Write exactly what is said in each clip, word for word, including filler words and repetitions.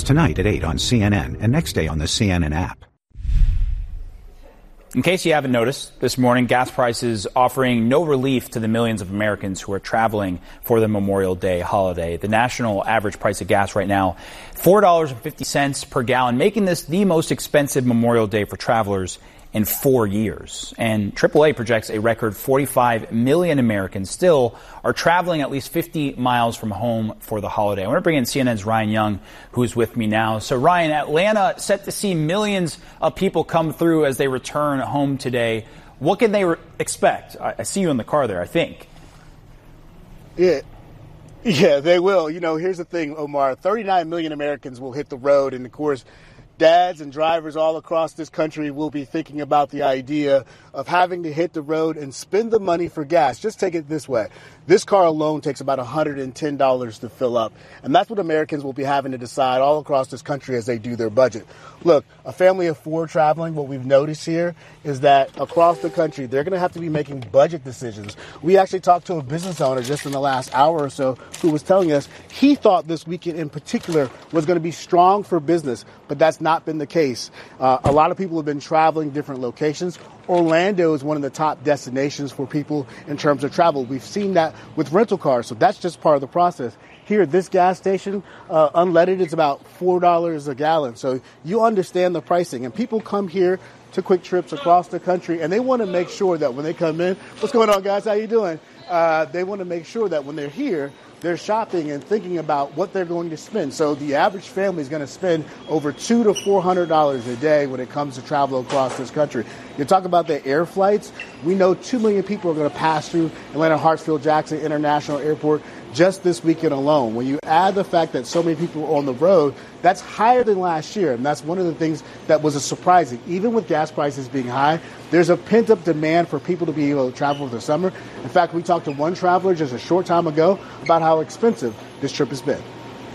tonight at eight on C N N and next day on the C N N app. In case you haven't noticed, this morning, gas prices offering no relief to the millions of Americans who are traveling for the Memorial Day holiday. The national average price of gas right now, four dollars and fifty cents per gallon, making this the most expensive Memorial Day for travelers in four years. And triple A projects a record forty-five million Americans still are traveling at least fifty miles from home for the holiday. I want to bring in C N N's Ryan Young, who's with me now. So, Ryan, Atlanta set to see millions of people come through as they return home today. What can they re- expect? I, I see you in the car there, I think. Yeah. Yeah, they will. You know, here's the thing, Omar. thirty-nine million Americans will hit the road, and, of course, dads and drivers all across this country will be thinking about the idea of having to hit the road and spend the money for gas. Just take it this way. This car alone takes about one hundred ten dollars to fill up. And that's what Americans will be having to decide all across this country as they do their budget. Look, a family of four traveling, what we've noticed here is that across the country, they're going to have to be making budget decisions. We actually talked to a business owner just in the last hour or so who was telling us he thought this weekend in particular was going to be strong for business, but that's not been the case. Uh, a lot of people have been traveling different locations. Orlando is one of the top destinations for people in terms of travel. We've seen that with rental cars, so that's just part of the process. Here at this gas station, uh, unleaded, it's about four dollars a gallon. So you understand the pricing. And people come here to quick trips across the country, and they want to make sure that when they come in, what's going on, guys? How you doing? Uh, they want to make sure that when they're here, they're shopping and thinking about what they're going to spend. So the average family is going to spend over two to four hundred dollars a day when it comes to travel across this country. You talk about the air flights. We know two million people are going to pass through Atlanta Hartsfield Jackson International Airport just this weekend alone. When you add the fact that so many people are on the road, that's higher than last year. And that's one of the things that was a surprising. Even with gas prices being high, there's a pent-up demand for people to be able to travel for the summer. In fact, we talked to one traveler just a short time ago about how expensive this trip has been.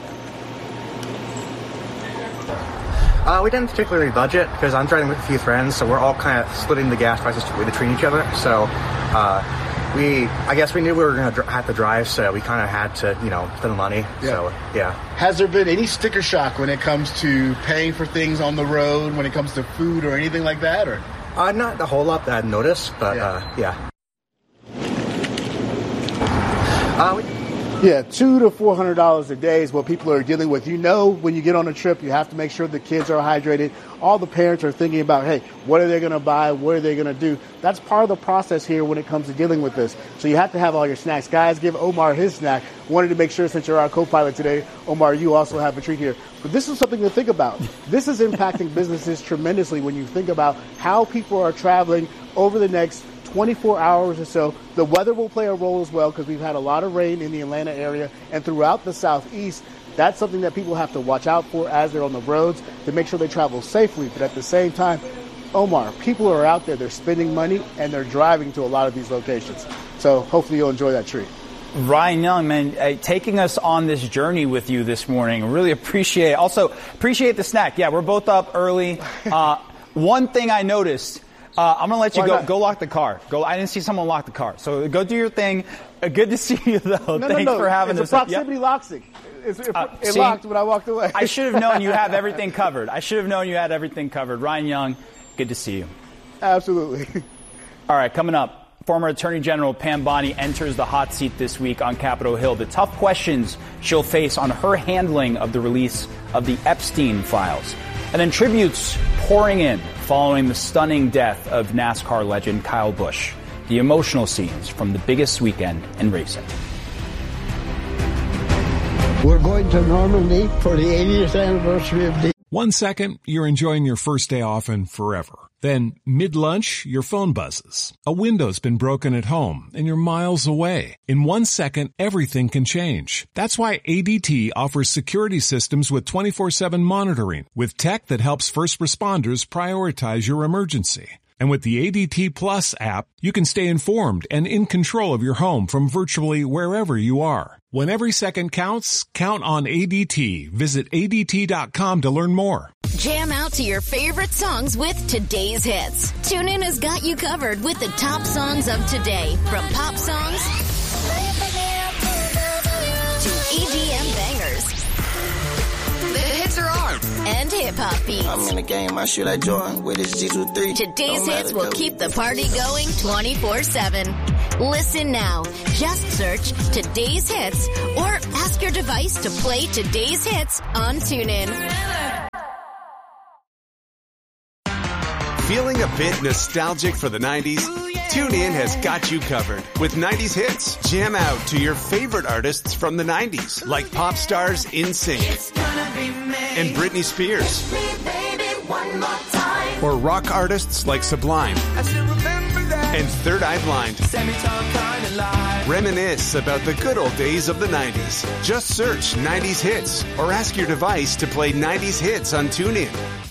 Uh, we didn't particularly budget because I'm driving with a few friends, so we're all kind of splitting the gas prices between each other. So uh, we, I guess we knew we were going to dr- have to drive, so we kind of had to, you know, spend the money. Yeah. So, yeah. Has there been any sticker shock when it comes to paying for things on the road, when it comes to food or anything like that? Or uh, not a whole lot that I've noticed, but yeah. Uh, yeah. Uh, we, Yeah, two to four hundred dollars a day is what people are dealing with. You know, when you get on a trip, you have to make sure the kids are hydrated. All the parents are thinking about, hey, what are they going to buy? What are they going to do? That's part of the process here when it comes to dealing with this. So you have to have all your snacks. Guys, give Omar his snack. Wanted to make sure, since you're our co-pilot today, Omar, you also have a treat here. But this is something to think about. This is impacting businesses tremendously when you think about how people are traveling over the next twenty-four hours or so. The weather will play a role as well because we've had a lot of rain in the Atlanta area and throughout the southeast. That's something that people have to watch out for as they're on the roads to make sure they travel safely. But at the same time, Omar, people are out there, they're spending money and they're driving to a lot of these locations. So hopefully you'll enjoy that treat. Ryan Young, man, uh, taking us on this journey with you this morning. Really appreciate it. Also, appreciate the snack. Yeah, we're both up early. Uh, one thing I noticed, Uh, I'm going to let you Why go not? Go lock the car. Go. I didn't see someone lock the car. So go do your thing. Uh, good to see you, though. No, Thanks no, no. for having it's this. It's a proximity yep. locksing. It's, it uh, it see, locked when I walked away. I should have known you have everything covered. I should have known you had everything covered. Ryan Young, good to see you. Absolutely. All right, coming up, former Attorney General Pam Bondi enters the hot seat this week on Capitol Hill. The tough questions she'll face on her handling of the release of the Epstein files. And then tributes pouring in following the stunning death of NASCAR legend Kyle Busch. The emotional scenes from the biggest weekend in racing. We're going to Normandy for the eightieth anniversary of the... One second, you're enjoying your first day off and forever. Then, mid-lunch, your phone buzzes. A window's been broken at home, and you're miles away. In one second, everything can change. That's why A D T offers security systems with twenty-four seven monitoring, with tech that helps first responders prioritize your emergency. And with the A D T Plus app, you can stay informed and in control of your home from virtually wherever you are. When every second counts, count on A D T. Visit A D T dot com to learn more. Jam out to your favorite songs with today's hits. TuneIn has got you covered with the top songs of today, from pop songs to E D M bangers. The hits are ours. hip-hop beats. I'm in the game, I shoot like Jordan with his G twenty-three. Today's Hits will keep the party going twenty-four seven. Listen now. Just search Today's Hits or ask your device to play Today's Hits on TuneIn. Feeling a bit nostalgic for the nineties? TuneIn has got you covered with nineties hits. Jam out to your favorite artists from the nineties, like pop stars InSync and Britney Spears, or rock artists like Sublime and Third Eye Blind. Reminisce about the good old days of the nineties. Just search nineties hits or ask your device to play nineties hits on TuneIn.